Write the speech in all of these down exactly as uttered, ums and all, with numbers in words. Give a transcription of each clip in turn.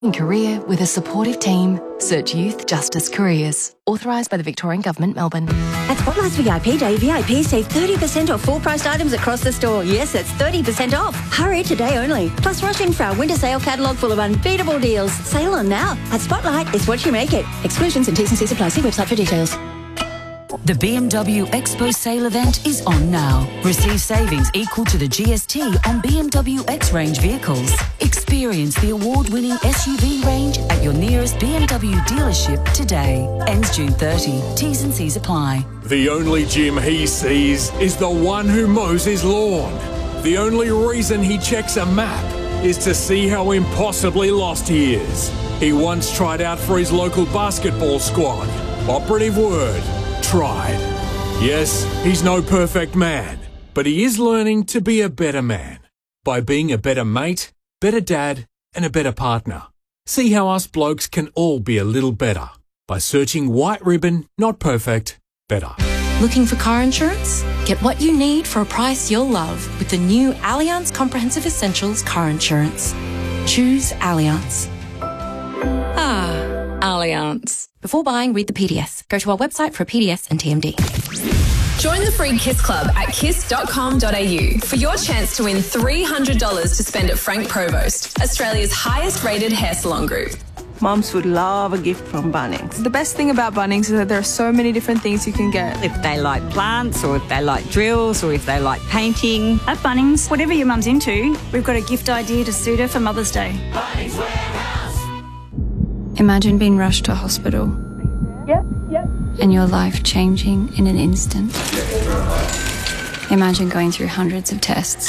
Career with a supportive team. Search Youth Justice Careers. Authorised by the Victorian Government, Melbourne. At Spotlight's V I P Day, V I Ps save thirty percent off full-priced items across the store. Yes, that's thirty percent off. Hurry today only. Plus, rush in for our winter sale catalogue full of unbeatable deals. Sail on now. At Spotlight, it's what you make it. Exclusions and T's and C's apply. See website for details. The B M W Expo sale event is on now. Receive savings equal to the G S T on B M W X-Range vehicles. Experience the award-winning S U V range at your nearest B M W dealership today. Ends June thirtieth. T's and C's apply. The only Jim he sees is the one who mows his lawn. The only reason he checks a map is to see how impossibly lost he is. He once tried out for his local basketball squad. Operative word. Tried. Yes, he's no perfect man, but he is learning to be a better man by being a better mate, better dad, and a better partner. See how us blokes can all be a little better by searching White Ribbon, not perfect, better. Looking for car insurance? Get what you need for a price you'll love with the new Allianz Comprehensive Essentials Car Insurance. Choose Allianz. Ah, Allianz. Before buying, read the P D S. Go to our website for a P D S and T M D. Join the free KISS Club at kiss dot com dot a u for your chance to win three hundred dollars to spend at Frank Provost, Australia's highest rated hair salon group. Mums would love a gift from Bunnings. The best thing about Bunnings is that there are so many different things you can get. If they like plants, or if they like drills, or if they like painting. At Bunnings, whatever your mum's into, we've got a gift idea to suit her for Mother's Day. Bunnings Warehouse. Imagine being rushed to hospital. Yep, yep. And your life changing in an instant. Imagine going through hundreds of tests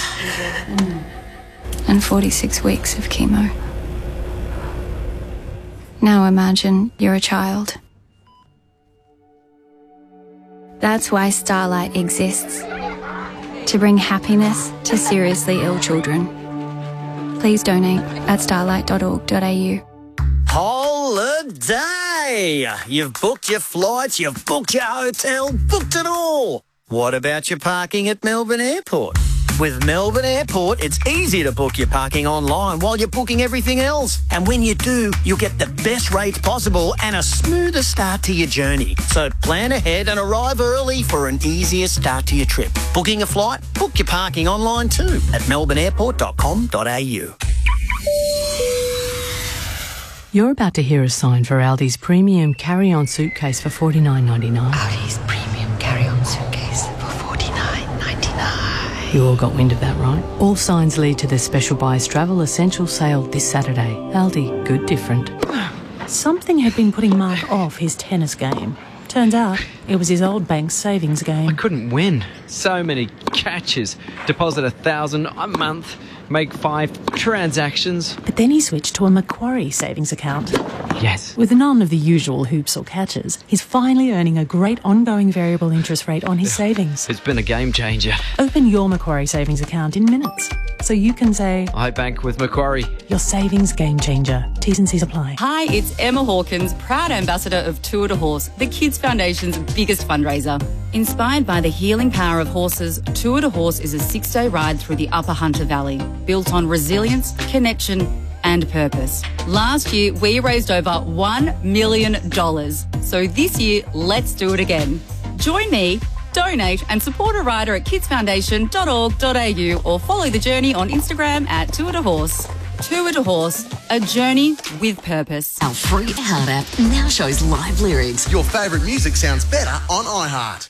and forty-six weeks of chemo. Now imagine you're a child. That's why Starlight exists. To bring happiness to seriously ill children. Please donate at starlight dot org dot a u. Holiday! You've booked your flights, you've booked your hotel, booked it all. What about your parking at Melbourne Airport? With Melbourne Airport, it's easy to book your parking online while you're booking everything else. And when you do, you'll get the best rates possible and a smoother start to your journey. So plan ahead and arrive early for an easier start to your trip. Booking a flight? Book your parking online too at melbourne airport dot com dot a u. You're about to hear a sign for Aldi's premium carry-on suitcase for forty-nine ninety-nine. Aldi's premium carry-on suitcase for forty-nine ninety-nine. You all got wind of that, right? All signs lead to the Special Buys Travel Essential Sale this Saturday. Aldi, good different. Something had been putting Mark off his tennis game. Turns out it was his old bank's savings game. I couldn't win. So many catches. Deposit a thousand a month. Make five transactions. But then he switched to a Macquarie savings account. Yes. With none of the usual hoops or catches, he's finally earning a great ongoing variable interest rate on his savings. It's been a game changer. Open your Macquarie savings account in minutes, so you can say, I bank with Macquarie. Your savings game changer. T's and C's apply. Hi, it's Emma Hawkins, proud ambassador of Tour de Horse, the Kids Foundation's biggest fundraiser. Inspired by the healing power of horses, Tour de Horse is a six-day ride through the Upper Hunter Valley, built on resilience, connection, and purpose. Last year, we raised over one million dollars. So this year, let's do it again. Join me, donate, and support a rider at kids foundation dot org dot a u or follow the journey on Instagram at Tour de Horse. Tour de Horse, a journey with purpose. Our free iHeart app now shows live lyrics. Your favourite music sounds better on iHeart.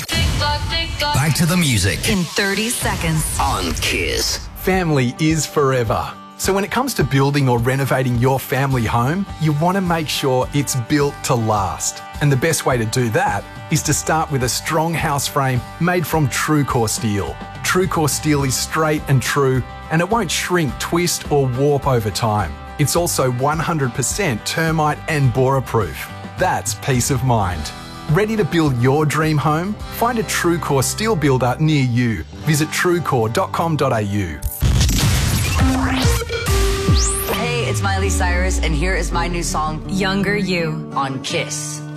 Back to the music in thirty seconds on KISS. Family is forever. So when it comes to building or renovating your family home, you want to make sure it's built to last. And the best way to do that is to start with a strong house frame made from TrueCore steel. TrueCore steel is straight and true, and it won't shrink, twist or warp over time. It's also one hundred percent termite and borer proof. That's peace of mind. Ready to build your dream home? Find a TrueCore steel builder near you. Visit truecore dot com dot a u. Hey, it's Miley Cyrus, and here is my new song, Younger You, on KISS.